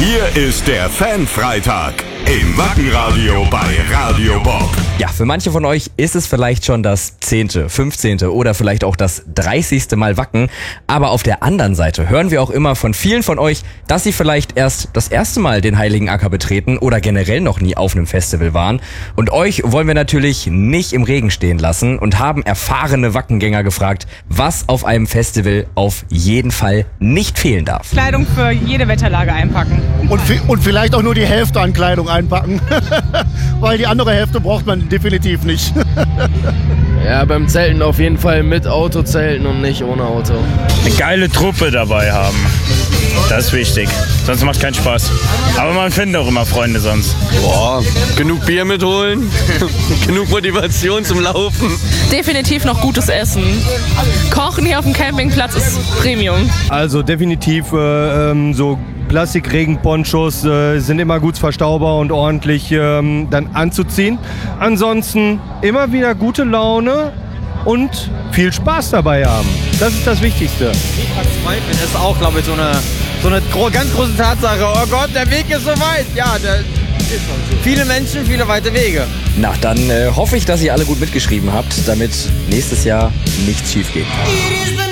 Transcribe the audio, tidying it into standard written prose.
Hier ist der Fanfreitag im Wackenradio bei Radio Bob. Ja, für manche von euch ist es vielleicht schon das 10., 15. oder vielleicht auch das 30. Mal Wacken. Aber auf der anderen Seite hören wir auch immer von vielen von euch, dass sie vielleicht erst das erste Mal den Heiligen Acker betreten oder generell noch nie auf einem Festival waren. Und euch wollen wir natürlich nicht im Regen stehen lassen und haben erfahrene Wackengänger gefragt, was auf einem Festival auf jeden Fall nicht fehlen darf. Kleidung für jede Wetterlage einpacken. Und vielleicht auch nur die Hälfte an Kleidung einpacken, weil die andere Hälfte braucht man definitiv nicht. Ja, beim Zelten auf jeden Fall mit Auto zelten und nicht ohne Auto. Eine geile Truppe dabei haben. Das ist wichtig. Sonst macht keinen Spaß. Aber man findet auch immer Freunde sonst. Boah, genug Bier mitholen, genug Motivation zum Laufen. Definitiv noch gutes Essen. Kochen hier auf dem Campingplatz ist Premium. Also definitiv so Plastikregenponchos sind immer gut verstaubar und ordentlich dann anzuziehen. Ansonsten immer wieder gute Laune und viel Spaß dabei haben. Das ist das Wichtigste. Das ist auch, glaube ich, so eine ganz große Tatsache. Oh Gott, der Weg ist so weit. Ja, viele Menschen, viele weite Wege. Na, dann hoffe ich, dass ihr alle gut mitgeschrieben habt, damit nächstes Jahr nichts schief geht.